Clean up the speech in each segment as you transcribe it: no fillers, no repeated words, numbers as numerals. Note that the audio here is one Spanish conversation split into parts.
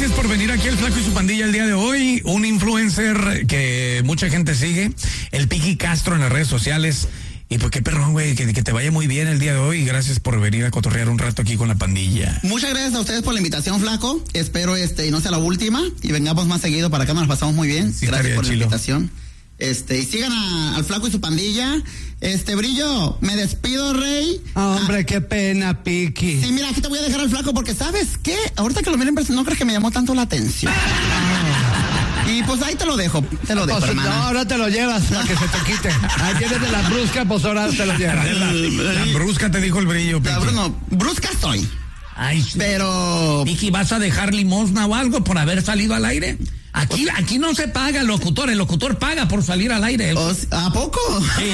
gracias por venir aquí al Flaco y su Pandilla el día de hoy. Un influencer que mucha gente sigue, el Piqui Castro en las redes sociales. Y pues qué perrón, güey, que te vaya muy bien el día de hoy. Gracias por venir a cotorrear un rato aquí con la pandilla. Muchas gracias a ustedes por la invitación, Flaco. Espero y no sea la última y vengamos más seguido para acá, nos pasamos muy bien. Sí, gracias por chilo. la invitación. Y sigan al Flaco y su Pandilla. Brillo, me despido, Rey. Hombre, qué pena, Piqui. Sí, mira, aquí te voy a dejar al Flaco porque, ¿sabes qué? Ahorita que lo miren, no crees que me llamó tanto la atención. Y pues ahí te lo dejo, Pues, hermana. no, ahora te lo llevas para que se te quite. Ahí tienes de la brusca, pues ahora te lo llevas. La brusca te dijo el Brillo, Piqui. No, brusca soy. Ay, Pero... Piqui, ¿vas a dejar limosna o algo por haber salido al aire? Aquí no se paga el locutor paga por salir al aire. ¿A poco? Sí.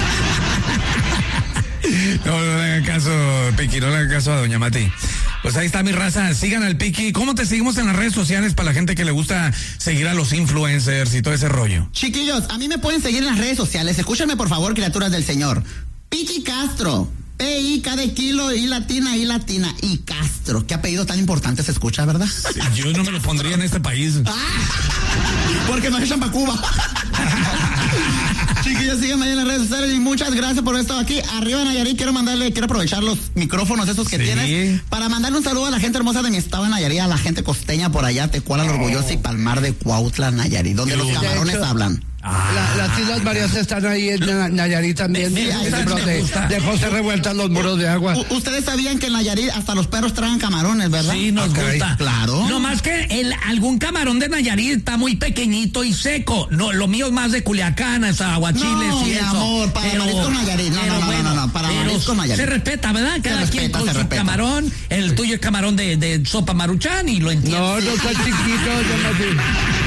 No le hagan caso, Piqui, no le hagan caso a doña Mati. Pues ahí está mi raza, sigan al Piqui. ¿Cómo te seguimos en las redes sociales para la gente que le gusta seguir a los influencers y todo ese rollo? Chiquillos, a mí me pueden seguir en las redes sociales. Escúchenme, por favor, criaturas del Señor. Piqui Castro. P-I-K de kilo, I latina, y Castro. ¿Qué apellido tan importante se escucha, verdad? Sí, yo no me lo pondría en este país. Porque nos echan para Cuba. Chiquillos, síganme ahí en las redes sociales y muchas gracias por haber estado aquí. Arriba de Nayarit, quiero aprovechar los micrófonos esos que tienes para mandarle un saludo a la gente hermosa de mi estado de Nayarit, a la gente costeña por allá, Tecuala, la Orgullosa y Palmar de Cuautla, Nayarit, donde los camarones hablan. Las Islas Marías están ahí en Nayarit también. Me gusta. De José Revueltas, los muros de agua. Ustedes sabían que en Nayarit hasta los perros traen camarones, ¿verdad? Sí, nos gusta. Claro. No más que algún camarón de Nayarit está muy pequeñito y seco. No, lo mío es más de Culiacán, es aguachiles no, y mi eso. amor, para marisco Nayarit. No, para marisco Nayarit. Se respeta, ¿verdad? Cada quien con su respeta. camarón. El tuyo es camarón de sopa Maruchan y lo entiendo. No está chiquito,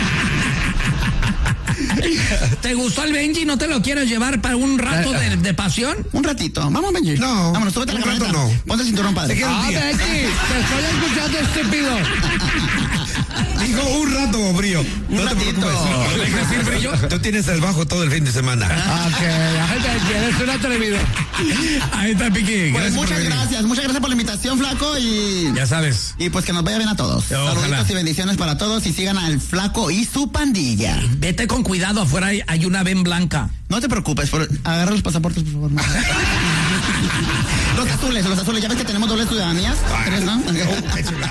¿Te gustó el Benji? ¿No te lo quieres llevar para un rato de pasión? Un ratito. Vamos, Benji. No. Vámonos, súbete a la Un rato camioneta. no. Ponte el cinturón, padre. Betty, te estoy escuchando, estúpido. Dijo un rato, Brillo. No te ratito. preocupes. ¿Dejas ir, Brillo? Tú tienes el bajo todo el fin de semana. Ok, la gente eres un atrevido. Ahí está, Piqui. Pues por venir. muchas gracias por la invitación, Flaco, y Ya sabes. pues que nos vaya bien a todos. Ojalá. Saluditos y bendiciones para todos y sigan al Flaco y su Pandilla. Vete con cuidado, afuera hay una ven blanca. No te preocupes, agarra los pasaportes, por favor. Los azules, ya ves que tenemos doble ciudadanías. ¿Tres, no?